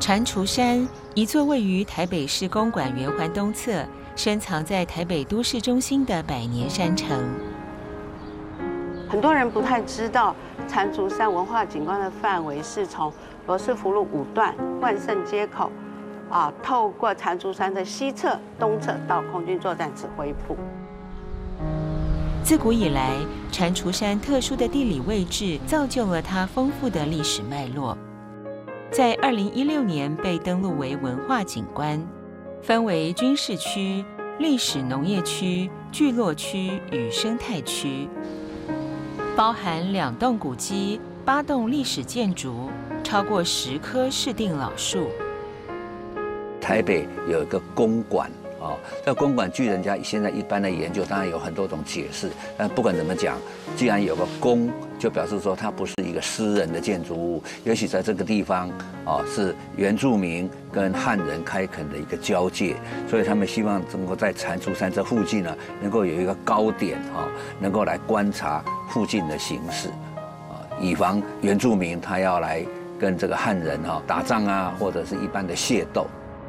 蟾蜍山，一座位于台北市公馆圆环东侧，深藏在台北都市中心的百年山城。 很多人不太知道，蟾蜍山文化景观的范围是从罗斯福路5段万盛街口，透过蟾蜍山的西侧、东侧到空军作战指挥部。 自古以来，蟾蜍山特殊的地理位置造就了它丰富的历史脉络。在2016年被登录为文化景观，分为军事区、历史农业区、聚落区与生态区，包含2栋古迹、8栋历史建筑，超过10棵市定老树。 台北有一个公馆。这公馆据人家现在一般的研究，当然有很多种解释，但不管怎么讲，既然有个公，就表示说它不是一个私人的建筑物，也许在这个地方是原住民跟汉人开垦的一个交界，所以他们希望能够在蟾蜍山这附近呢，能够有一个高点能够来观察附近的形势以防原住民他要来跟这个汉人打仗啊，或者是一般的械斗。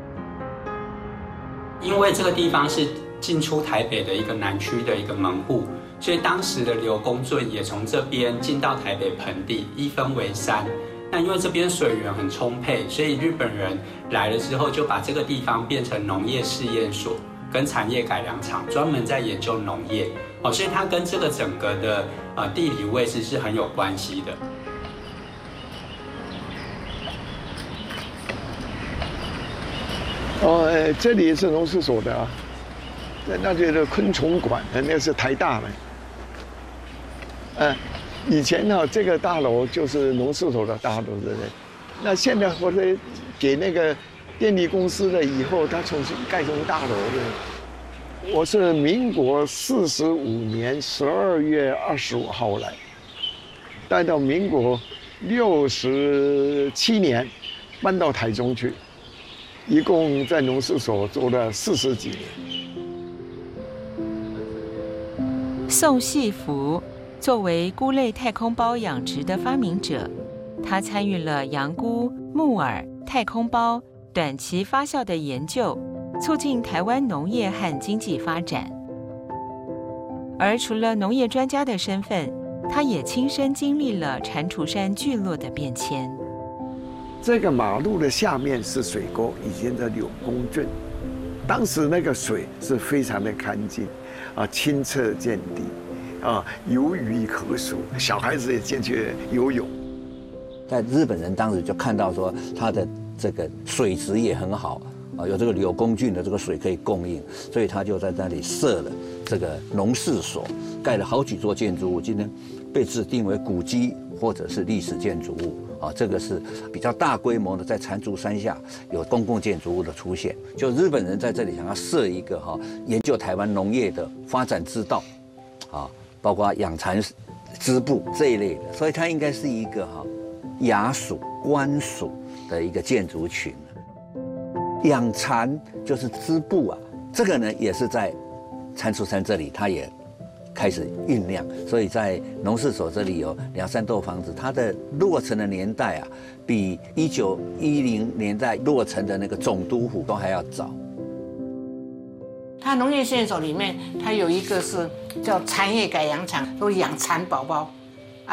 因为这个地方是进出台北的一个南区的一个门户，所以当时的刘公圳也从这边进到台北盆地，一分为3。那因为这边水源很充沛，所以日本人来了之后，就把这个地方变成农业试验所跟产业改良场，专门在研究农业。所以它跟这个整个的地理位置是很有关系的。 这里是农事所的啊，那就是昆虫馆，那是台大的。以前呢，这个大楼就是农事所的大楼，对不对？那现在或者给那个电力公司了以后，他重新盖成大楼的。我是民国45年12月25号来，待到民国67年搬到台中去。一共在农事所做了40几年。 宋系福作为菇类太空包养殖的发明者，他参与了洋菇、木耳、太空包短期发酵的研究，促进台湾农业和经济发展。而除了农业专家的身份，他也亲身经历了蟾蜍山聚落的变迁。 这个马路的下面是水沟，以前的柳公圳，当时那个水是非常的干净，清澈见底，游鱼可数，小孩子也进去游泳。 在日本人当时就看到说，它的这个水质也很好，有这个柳公圳的这个水可以供应，所以他就在那里设了这个农事所，盖了好几座建筑物，今天被指定为古迹或者是历史建筑物。这个是比较大规模的，在蟾蜍山下有公共建筑物的出现。就日本人在这里想要设一个研究台湾农业的发展之道，包括养蚕织布这一类的，所以它应该是一个衙署官署的一个建筑群。养蚕就是织布啊，这个呢也是在蟾蜍山这里，它也开始酝酿，所以在农事所这里有2、3栋房子，它的落成的年代比1910年代落成的那个总督府都还要早。 它农业试验所里面，它有一个是叫产业改良场，都养蚕宝宝。